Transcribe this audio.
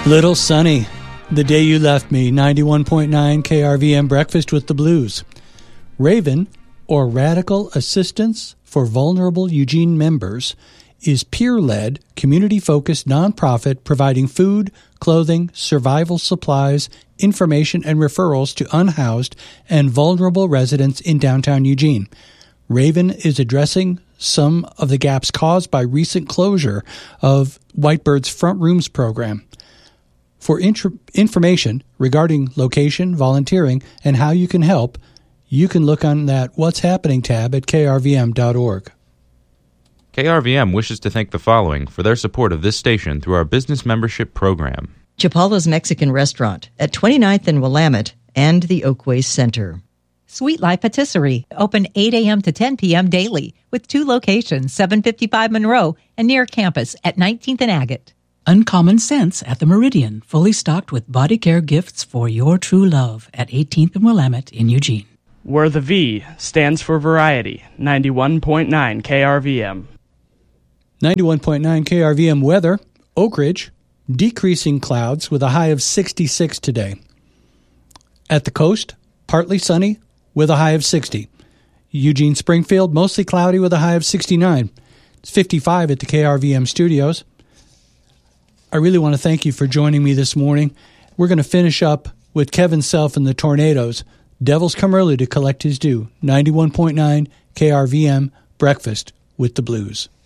Little Sunny, The Day You Left Me, 91.9 KRVM Breakfast with the Blues. Raven, or Radical Assistance for Vulnerable Eugene Members, is peer-led, community-focused nonprofit providing food, clothing, survival supplies, information, and referrals to unhoused and vulnerable residents in downtown Eugene. Raven is addressing some of the gaps caused by recent closure of Whitebird's Front Rooms program. For information regarding location, volunteering, and how you can help, you can look on that What's Happening tab at krvm.org. KRVM wishes to thank the following for their support of this station through our business membership program. Chapala's Mexican Restaurant at 29th and Willamette and the Oakway Center. Sweet Life Patisserie, open 8 a.m. to 10 p.m. daily, with 2 locations, 755 Monroe and near campus at 19th and Agate. Uncommon Scents at the Meridian, fully stocked with body care gifts for your true love at 18th and Willamette in Eugene. Where the V stands for variety, 91.9 KRVM. 91.9 KRVM weather, Oak Ridge, decreasing clouds with a high of 66 today. At the coast, partly sunny with a high of 60. Eugene Springfield, mostly cloudy with a high of 69. It's 55 at the KRVM studios. I really want to thank you for joining me this morning. We're going to finish up with Kevin Self and the Tornadoes. Devils come early to collect his due. 91.9 KRVM, Breakfast with the Blues.